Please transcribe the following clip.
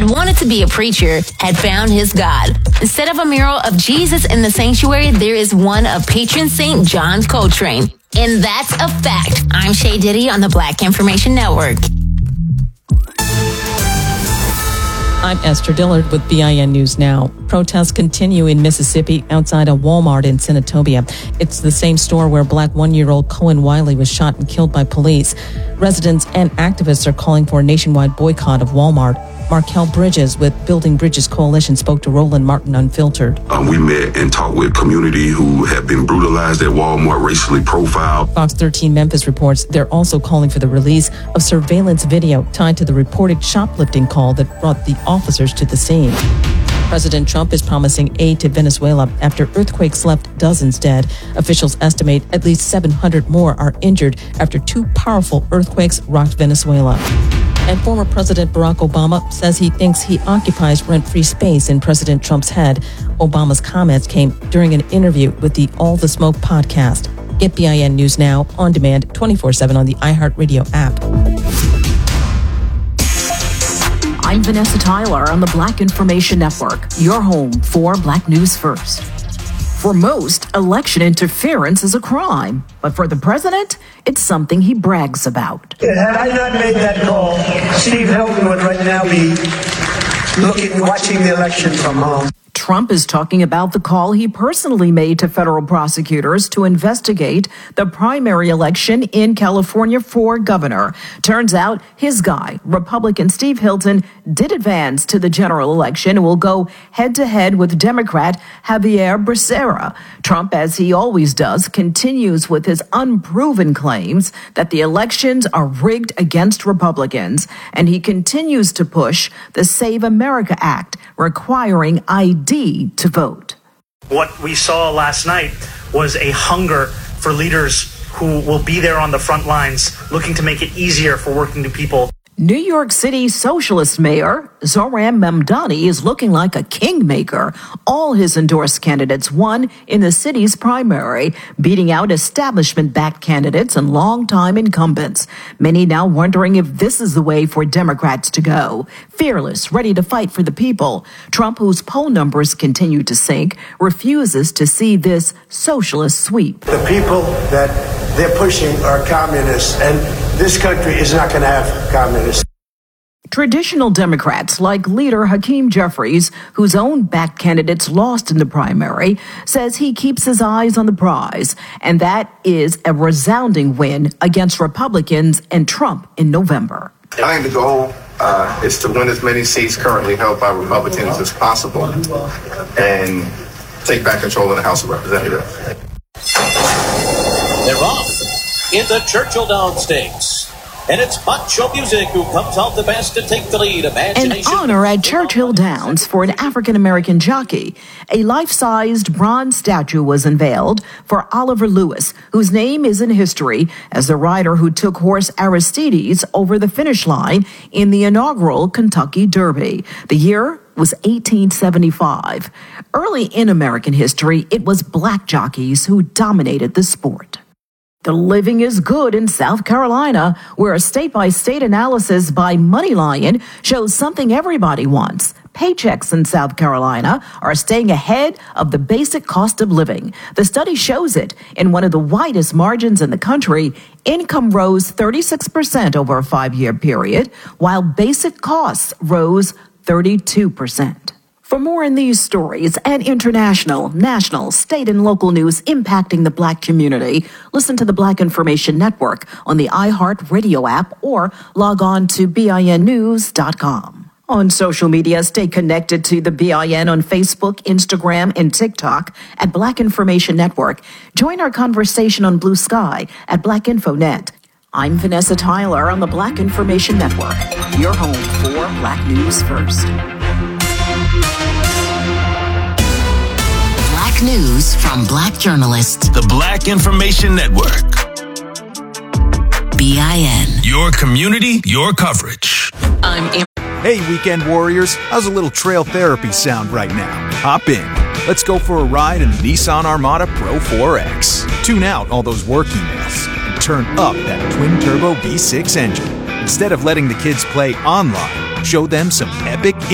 had wanted to be a preacher had found his God. Instead of a mural of Jesus in the sanctuary, there is one of patron Saint John Coltrane. And that's a fact. I'm Shay Diddy on the Black Information Network. I'm Esther Dillard with BIN News Now. Protests continue in Mississippi outside a Walmart in Senatobia. It's the same store where Black 1-year-old Cohen Wiley was shot and killed by police. Residents and activists are calling for a nationwide boycott of Walmart. Markel Bridges with Building Bridges Coalition spoke to Roland Martin Unfiltered. We met and talked with community who have been brutalized at Walmart, racially profiled. Fox 13 Memphis reports they're also calling for the release of surveillance video tied to the reported shoplifting call that brought the officers to the scene. President Trump is promising aid to Venezuela after earthquakes left dozens dead. Officials estimate at least 700 more are injured after 2 powerful earthquakes rocked Venezuela. And former President Barack Obama says he thinks he occupies rent-free space in President Trump's head. Obama's comments came during an interview with the All the Smoke podcast. Get BIN News Now on demand 24/7 on the iHeartRadio app. I'm Vanessa Tyler on the Black Information Network, your home for Black News First. For most, election interference is a crime, but for the president, it's something he brags about. Had I not made that call, Steve Hilton would right now be watching the election from home. Trump is talking about the call he personally made to federal prosecutors to investigate the primary election in California for governor. Turns out his guy, Republican Steve Hilton, did advance to the general election and will go head-to-head with Democrat Javier Becerra. Trump, as he always does, continues with his unproven claims that the elections are rigged against Republicans, and he continues to push the Save America Act, requiring ID to vote. What we saw last night was a hunger for leaders who will be there on the front lines, looking to make it easier for working people. New York City socialist mayor Zohran Mamdani is looking like a kingmaker. All his endorsed candidates won in the city's primary, beating out establishment-backed candidates and longtime incumbents. Many now wondering if this is the way for Democrats to go. Fearless, ready to fight for the people. Trump, whose poll numbers continue to sink, refuses to see this socialist sweep. The people that they're pushing are communists, and this country is not going to have communists. Traditional Democrats like leader Hakeem Jeffries, whose own backed candidates lost in the primary, says he keeps his eyes on the prize, and that is a resounding win against Republicans and Trump in November. I think the goal is to win as many seats currently held by Republicans as possible and take back control of the House of Representatives. They're off in the Churchill Downstakes. And it's Macho Music who comes out the best to take the lead. An honor at Churchill Downs for an African-American jockey. A life-sized bronze statue was unveiled for Oliver Lewis, whose name is in history as the rider who took horse Aristides over the finish line in the inaugural Kentucky Derby. The year was 1875. Early in American history, it was black jockeys who dominated the sport. The living is good in South Carolina, where a state-by-state analysis by MoneyLion shows something everybody wants. Paychecks in South Carolina are staying ahead of the basic cost of living. The study shows it. In one of the widest margins in the country, income rose 36% over a 5-year period, while basic costs rose 32%. For more on these stories and international, national, state, and local news impacting the Black community, listen to the Black Information Network on the iHeartRadio app or log on to BINnews.com. On social media, stay connected to the BIN on Facebook, Instagram, and TikTok at Black Information Network. Join our conversation on Blue Sky at BlackInfoNet. I'm Vanessa Tyler on the Black Information Network, your home for Black News First. Black news from Black journalists. The Black Information Network. BIN. Your community, your coverage. Hey, weekend warriors. How's a little trail therapy sound right now? Hop in. Let's go for a ride in the Nissan Armada Pro 4X. Tune out all those work emails and turn up that twin-turbo V6 engine. Instead of letting the kids play online, show them some epic